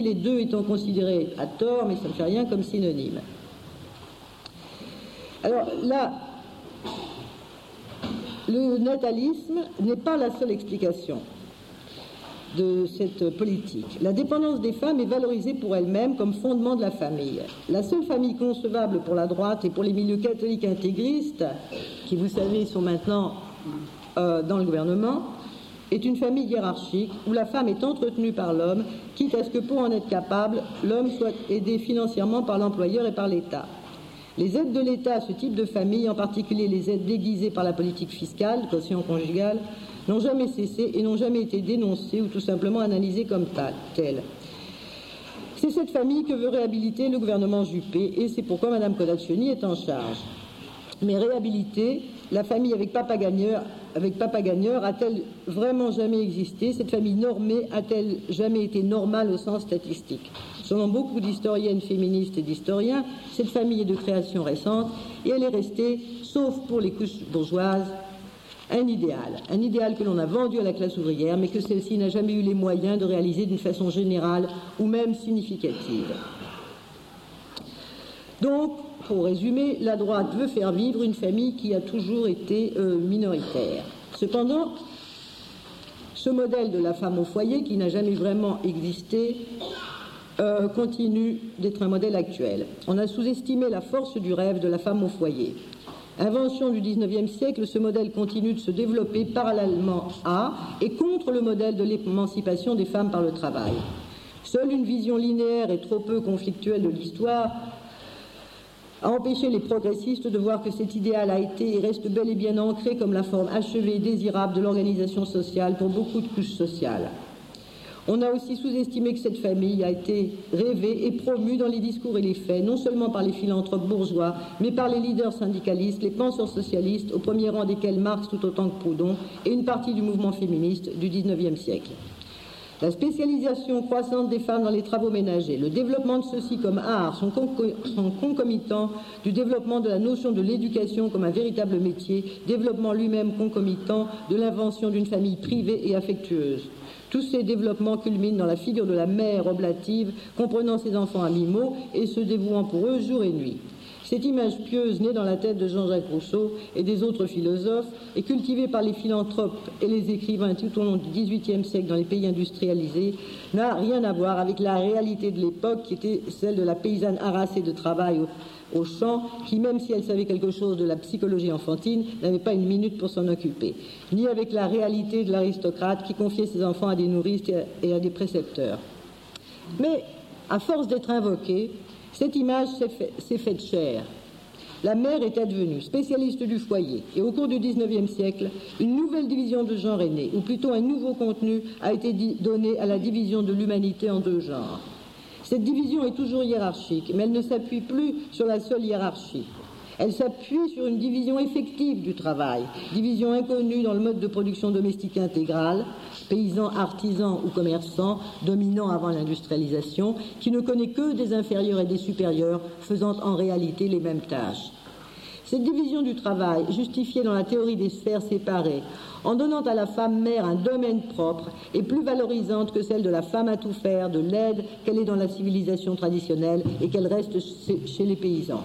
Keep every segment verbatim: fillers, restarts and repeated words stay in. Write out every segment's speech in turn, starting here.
les deux étant considérés à tort, mais ça ne fait rien, comme synonymes. Alors là, le natalisme n'est pas la seule explication de cette politique. La dépendance des femmes est valorisée pour elle-même comme fondement de la famille. La seule famille concevable pour la droite et pour les milieux catholiques intégristes, qui, vous savez, sont maintenant euh, dans le gouvernement, est une famille hiérarchique où la femme est entretenue par l'homme, quitte à ce que pour en être capable, l'homme soit aidé financièrement par l'employeur et par l'État. Les aides de l'État à ce type de famille, en particulier les aides déguisées par la politique fiscale, quotient conjugale, n'ont jamais cessé et n'ont jamais été dénoncées ou tout simplement analysées comme telles. C'est cette famille que veut réhabiliter le gouvernement Juppé et c'est pourquoi Mme Codaccioni est en charge. Mais réhabiliter, la famille avec papa gagneur, avec papa gagneur a-t-elle vraiment jamais existé? Cette famille normée a-t-elle jamais été normale au sens statistique? Selon beaucoup d'historiennes féministes et d'historiens, cette famille est de création récente et elle est restée, sauf pour les couches bourgeoises, un idéal. Un idéal que l'on a vendu à la classe ouvrière, mais que celle-ci n'a jamais eu les moyens de réaliser d'une façon générale ou même significative. Donc, pour résumer, la droite veut faire vivre une famille qui a toujours été euh, minoritaire. Cependant, ce modèle de la femme au foyer, qui n'a jamais vraiment existé, euh, continue d'être un modèle actuel. On a sous-estimé la force du rêve de la femme au foyer. Invention du dix-neuvième siècle, ce modèle continue de se développer parallèlement à et contre le modèle de l'émancipation des femmes par le travail. Seule une vision linéaire et trop peu conflictuelle de l'histoire a empêché les progressistes de voir que cet idéal a été et reste bel et bien ancré comme la forme achevée et désirable de l'organisation sociale pour beaucoup de couches sociales. On a aussi sous-estimé que cette famille a été rêvée et promue dans les discours et les faits, non seulement par les philanthropes bourgeois, mais par les leaders syndicalistes, les penseurs socialistes, au premier rang desquels Marx tout autant que Proudhon, et une partie du mouvement féministe du dix-neuvième siècle. La spécialisation croissante des femmes dans les travaux ménagers, le développement de ceux-ci comme art sont, conco- sont concomitants du développement de la notion de l'éducation comme un véritable métier, développement lui-même concomitant de l'invention d'une famille privée et affectueuse. Tous ces développements culminent dans la figure de la mère oblative, comprenant ses enfants à mi-mot et se dévouant pour eux jour et nuit. Cette image pieuse née dans la tête de Jean-Jacques Rousseau et des autres philosophes et cultivée par les philanthropes et les écrivains tout au long du dix-huitième siècle dans les pays industrialisés n'a rien à voir avec la réalité de l'époque qui était celle de la paysanne harassée de travail au, au champ qui, même si elle savait quelque chose de la psychologie enfantine, n'avait pas une minute pour s'en occuper, ni avec la réalité de l'aristocrate qui confiait ses enfants à des nourrices et à, et à des précepteurs. Mais, à force d'être invoquée, cette image s'est, fait, s'est faite chère. La mère est advenue spécialiste du foyer et au cours du dix-neuvième siècle, une nouvelle division de genre est née, ou plutôt un nouveau contenu a été di- donné à la division de l'humanité en deux genres. Cette division est toujours hiérarchique, mais elle ne s'appuie plus sur la seule hiérarchie. Elle s'appuie sur une division effective du travail, division inconnue dans le mode de production domestique intégrale, paysans, artisans ou commerçants, dominant avant l'industrialisation, qui ne connaît que des inférieurs et des supérieurs, faisant en réalité les mêmes tâches. Cette division du travail, justifiée dans la théorie des sphères séparées, en donnant à la femme mère un domaine propre, est plus valorisante que celle de la femme à tout faire, de l'aide qu'elle est dans la civilisation traditionnelle et qu'elle reste chez les paysans.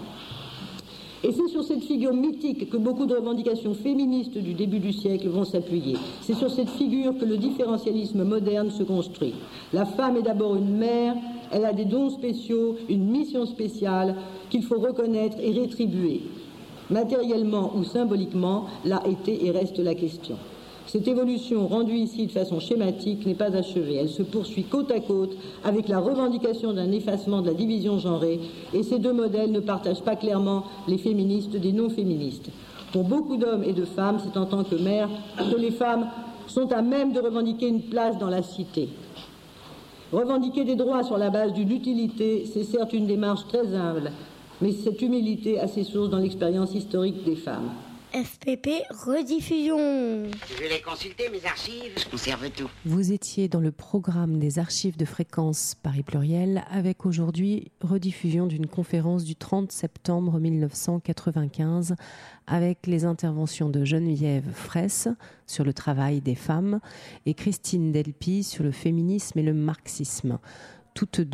Et c'est sur cette figure mythique que beaucoup de revendications féministes du début du siècle vont s'appuyer. C'est sur cette figure que le différentialisme moderne se construit. La femme est d'abord une mère, elle a des dons spéciaux, une mission spéciale qu'il faut reconnaître et rétribuer. Matériellement ou symboliquement, là était et reste la question. Cette évolution, rendue ici de façon schématique, n'est pas achevée. Elle se poursuit côte à côte avec la revendication d'un effacement de la division genrée, et ces deux modèles ne partagent pas clairement les féministes des non-féministes. Pour beaucoup d'hommes et de femmes, c'est en tant que mères que les femmes sont à même de revendiquer une place dans la cité. Revendiquer des droits sur la base d'une utilité, c'est certes une démarche très humble, mais cette humilité a ses sources dans l'expérience historique des femmes. F P P rediffusion. Je vais consulter mes archives, je conserve tout. Vous étiez dans le programme des archives de fréquence Paris Pluriel avec aujourd'hui rediffusion d'une conférence du trente septembre mille neuf cent quatre-vingt-quinze avec les interventions de Geneviève Fraisse sur le travail des femmes et Christine Delpy sur le féminisme et le marxisme. toutes deux.